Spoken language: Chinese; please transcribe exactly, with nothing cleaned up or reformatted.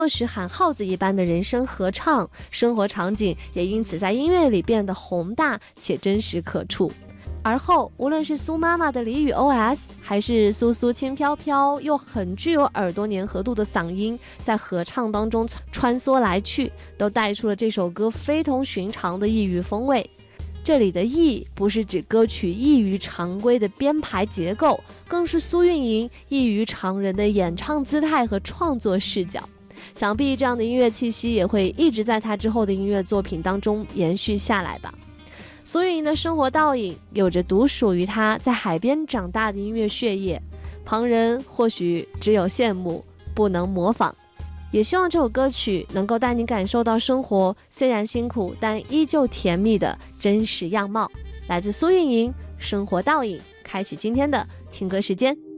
时喊号子一般的人声合唱，生活场景也因此在音乐里变得宏大且真实可触。而后无论是苏妈妈的俚语 O S， 还是苏苏轻飘飘又很具有耳朵粘合度的嗓音在合唱当中穿梭来去，都带出了这首歌非同寻常的异域风味。这里的异不是指歌曲异于常规的编排结构，更是苏运莹异于常人的演唱姿态和创作视角。想必这样的音乐气息也会一直在他之后的音乐作品当中延续下来吧。苏运莹的生活倒影有着独属于他在海边长大的音乐血液，旁人或许只有羡慕，不能模仿。也希望这首歌曲能够带你感受到生活虽然辛苦但依旧甜蜜的真实样貌。来自苏运莹，生活倒影，开启今天的听歌时间。